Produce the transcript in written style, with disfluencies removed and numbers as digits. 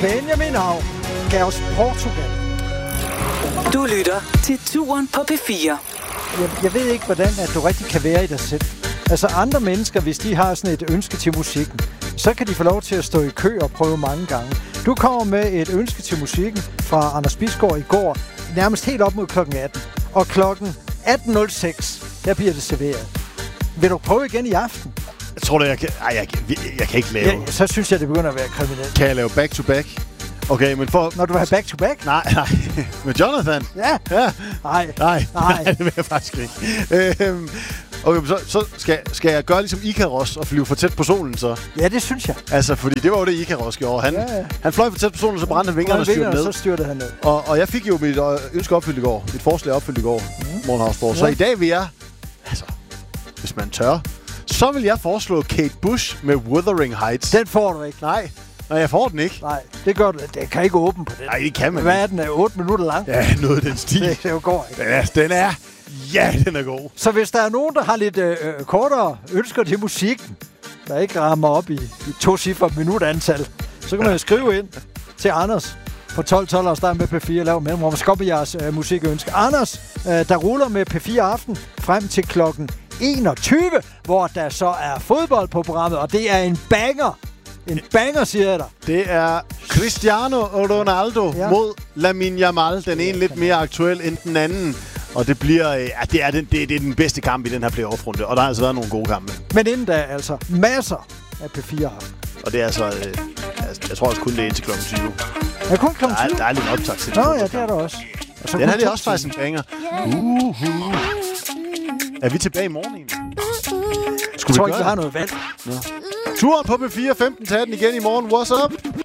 Benjamin Hav gav os Portugal. Du lytter til Turen på P4. Jeg ved ikke, hvordan at du rigtig kan være i dig selv. Altså andre mennesker, hvis de har sådan et ønske til musikken, så kan de få lov til at stå i kø og prøve mange gange. Du kommer med et ønske til musikken fra Anders Bisgaard i går, nærmest helt op mod klokken 18. Og klokken 18.06, der bliver det serveret. Vil du prøve igen i aften? Jeg tror, jeg kan ikke lave... Ja, så synes jeg, det begynder at være kriminelt. Kan jeg lave back-to-back? Okay, men for... Når du vil have back-to-back? Nej. Med Jonathan? Ja. Nej. Det vil jeg faktisk ikke. Okay, så skal jeg gøre ligesom Ikaros og flyve for tæt på solen, så? Ja, det synes jeg. Altså, fordi det var jo det, Ikaros gjorde. Han fløj for tæt på solen, så brændte han vingerne og styrte ned. Så styrte han ned. Og jeg fik jo mit ønske opfyldt i går. Mit forslag opfyldt i går. Morgenhavsborg. Så i dag vil jeg... Altså, hvis man tør... Så vil jeg foreslå Kate Bush med Wuthering Heights. Den får du ikke. Nej, jeg får den ikke. Nej, det gør du. Det kan ikke åbne på den. Nej, det kan man Hvad er den? 8 minutter lang? Ja, noget af den stil. Det går ikke. Den er god. Så hvis der er nogen, der har lidt kortere ønsker til musikken, der ikke rammer op i 2-cifret minutantal, så kan man jo skrive ind til Anders på 1212 og starte med P4 og lave mellemrum. Skop i jeres musikønske. Anders, der ruller med P4 Aften frem til klokken 21, hvor der så er fodbold på programmet, og det er en banger. En banger, siger jeg dig. Det er Cristiano Ronaldo mod Lamine Yamal. Den ene lidt mere aktuel end den anden. Og det bliver, det er den bedste kamp i den her playoff-runde. Og der har altså været nogle gode kampe. Men inden da altså masser af P4 Aften. Og det er altså, jeg tror også kun det er indtil klokken 20. Ja, kun klokken 20? Der er lidt optag til. Nå ja, det er der også. Den her det er også faktisk en banger. Er vi tilbage i morgen egentlig? Jeg tror ikke, vi har noget valg. Turen på P4 15 til 18 igen i morgen. What's up?